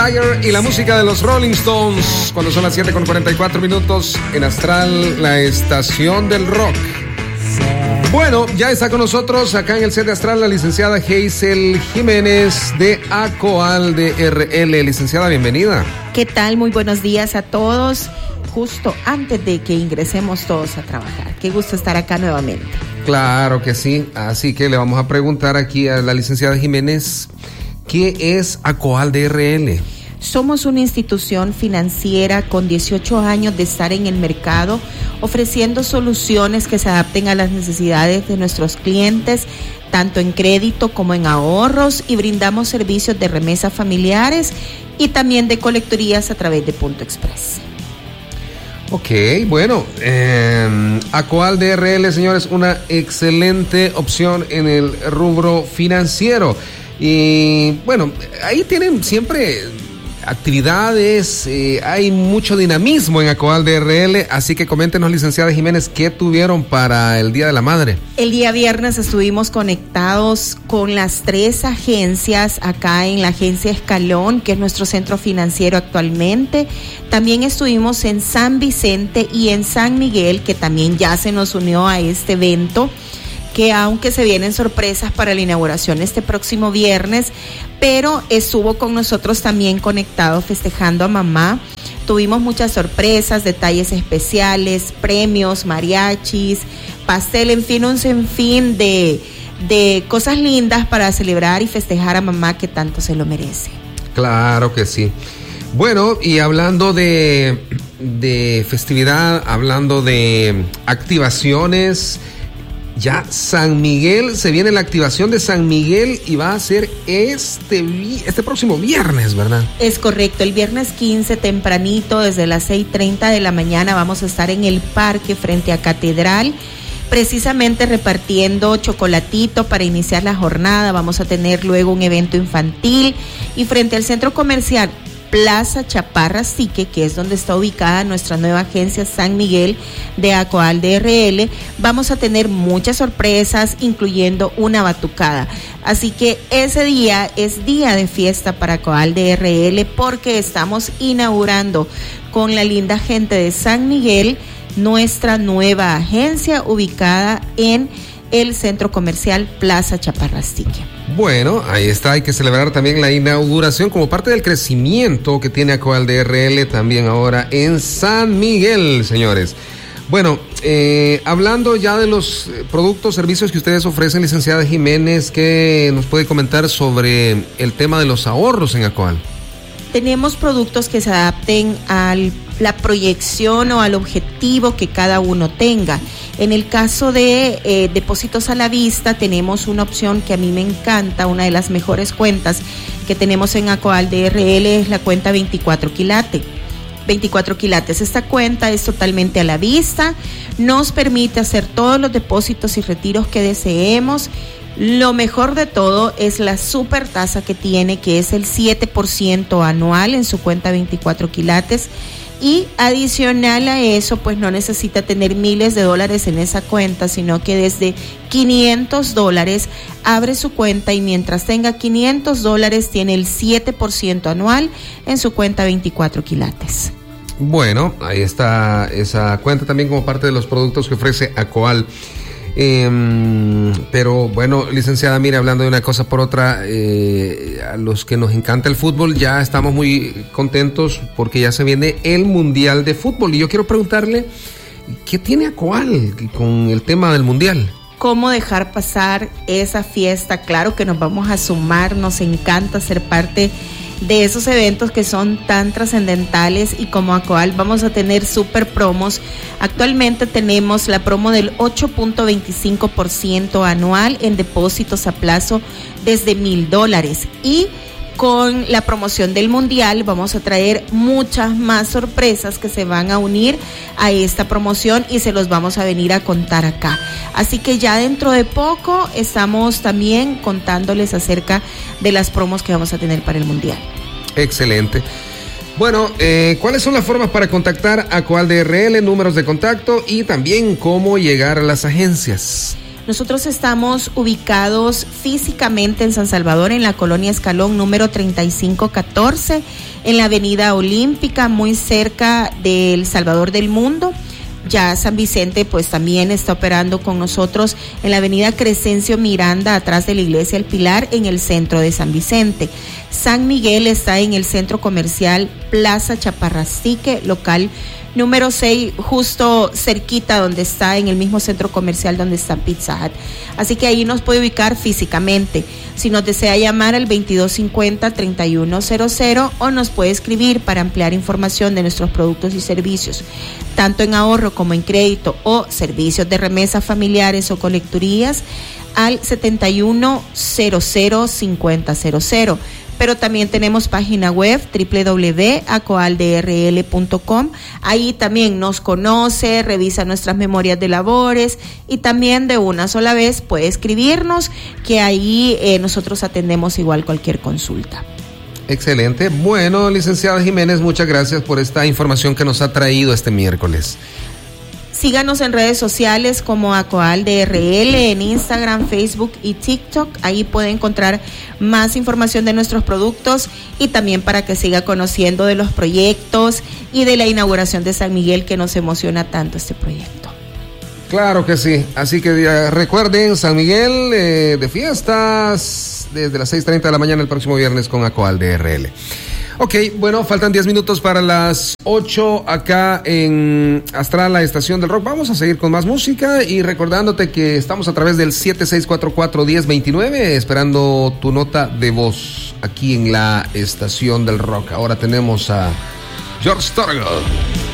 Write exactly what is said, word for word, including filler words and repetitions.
Y la música de los Rolling Stones, cuando son las siete con cuarenta y cuatro minutos en Astral, la estación del rock. Bueno, ya está con nosotros acá en el set de Astral la licenciada Hazel Jiménez de ACOAL D R L. Licenciada, bienvenida. ¿Qué tal? Muy buenos días a todos. Justo antes de que ingresemos todos a trabajar. Qué gusto estar acá nuevamente. Claro que sí, así que le vamos a preguntar aquí a la licenciada Jiménez, ¿qué es ACOAL D R L? Somos una institución financiera con dieciocho años de estar en el mercado, ofreciendo soluciones que se adapten a las necesidades de nuestros clientes, tanto en crédito como en ahorros, y brindamos servicios de remesas familiares y también de colecturías a través de Punto Express. Ok, bueno, eh, ACOAL D R L, señores, una excelente opción en el rubro financiero. Y bueno, ahí tienen siempre actividades, eh, hay mucho dinamismo en ACOAL D R L, así que coméntenos, licenciada Jiménez, ¿qué tuvieron para el Día de la Madre? El día viernes estuvimos conectados con las tres agencias, acá en la agencia Escalón, que es nuestro centro financiero actualmente. También estuvimos en San Vicente y en San Miguel, que también ya se nos unió a este evento, que aunque se vienen sorpresas para la inauguración este próximo viernes, pero estuvo con nosotros también conectado festejando a mamá. Tuvimos muchas sorpresas, detalles especiales, premios, mariachis, pastel, en fin, un sinfín de, de cosas lindas para celebrar y festejar a mamá, que tanto se lo merece. Claro que sí. Bueno, y hablando de, de festividad, hablando de activaciones, ya San Miguel, se viene la activación de San Miguel y va a ser este, este próximo viernes, ¿verdad? Es correcto, el viernes quince tempranito, desde las seis treinta de la mañana, vamos a estar en el parque frente a Catedral, precisamente repartiendo chocolatito para iniciar la jornada. Vamos a tener luego un evento infantil, y frente al centro comercial Plaza Chaparrastique, que es donde está ubicada nuestra nueva agencia San Miguel de ACOAL D R L, vamos a tener muchas sorpresas, incluyendo una batucada. Así que ese día es día de fiesta para ACOAL D R L, porque estamos inaugurando con la linda gente de San Miguel nuestra nueva agencia ubicada en el centro comercial Plaza Chaparrastique. Bueno, ahí está, hay que celebrar también la inauguración como parte del crecimiento que tiene ACOAL D R L también ahora en San Miguel, señores. Bueno, eh, hablando ya de los productos, servicios que ustedes ofrecen, licenciada Jiménez, ¿qué nos puede comentar sobre el tema de los ahorros en ACOAL? Tenemos productos que se adapten a la proyección o al objetivo que cada uno tenga. En el caso de eh, depósitos a la vista, tenemos una opción que a mí me encanta, una de las mejores cuentas que tenemos en ACOAL D R L es la cuenta veinticuatro quilates. veinticuatro quilates. Esta cuenta es totalmente a la vista, nos permite hacer todos los depósitos y retiros que deseemos. Lo mejor de todo es la super tasa que tiene, que es el siete por ciento anual en su cuenta veinticuatro quilates. Y adicional a eso, pues no necesita tener miles de dólares en esa cuenta, sino que desde quinientos dólares abre su cuenta, y mientras tenga quinientos dólares tiene el siete por ciento anual en su cuenta veinticuatro quilates. Bueno, ahí está esa cuenta también como parte de los productos que ofrece ACOAL. Eh, pero bueno, licenciada, mire, hablando de una cosa por otra, eh, a los que nos encanta el fútbol ya estamos muy contentos porque ya se viene el Mundial de Fútbol, y yo quiero preguntarle, ¿qué tiene ACOAL con el tema del Mundial? ¿Cómo dejar pasar esa fiesta? Claro que nos vamos a sumar, nos encanta ser parte de esos eventos que son tan trascendentales, y como ACOAL vamos a tener super promos. Actualmente tenemos la promo del ocho punto veinticinco por ciento anual en depósitos a plazo desde mil dólares, y con la promoción del Mundial vamos a traer muchas más sorpresas que se van a unir a esta promoción, y se los vamos a venir a contar acá. Así que ya dentro de poco estamos también contándoles acerca de las promos que vamos a tener para el Mundial. Excelente. Bueno, eh, ¿cuáles son las formas para contactar a ACOAL D R L, números de contacto y también cómo llegar a las agencias? Nosotros estamos ubicados físicamente en San Salvador, en la colonia Escalón, número treinta y cinco catorce, en la avenida Olímpica, muy cerca del Salvador del Mundo. Ya San Vicente pues también está operando con nosotros en la avenida Crescencio Miranda, atrás de la iglesia El Pilar, en el centro de San Vicente. San Miguel está en el centro comercial Plaza Chaparrastique, local número seis, justo cerquita donde está, en el mismo centro comercial donde está Pizza Hut. Así que ahí nos puede ubicar físicamente. Si nos desea llamar al veintidós cincuenta, treinta y uno cero cero o nos puede escribir para ampliar información de nuestros productos y servicios, tanto en ahorro como en crédito o servicios de remesas familiares o colecturías, al setenta y uno cero cero cincuenta cero cero. Pero también tenemos página web doble u doble u doble u punto acoal d r l punto com. Ahí también nos conoce, revisa nuestras memorias de labores y también de una sola vez puede escribirnos, que ahí eh, nosotros atendemos igual cualquier consulta. Excelente. Bueno, licenciada Jiménez, muchas gracias por esta información que nos ha traído este miércoles. Síganos en redes sociales como Acoal D R L, en Instagram, Facebook y TikTok. Ahí puede encontrar más información de nuestros productos y también para que siga conociendo de los proyectos y de la inauguración de San Miguel, que nos emociona tanto este proyecto. Claro que sí. Así que eh, recuerden, San Miguel eh, de fiestas desde las seis treinta de la mañana el próximo viernes con Acoal D R L. Ok, bueno, faltan diez minutos para las ocho acá en Astral, la estación del rock. Vamos a seguir con más música y recordándote que estamos a través del siete seis cuatro cuatro, uno cero dos nueve esperando tu nota de voz aquí en la estación del rock. Ahora tenemos a George Thorogood.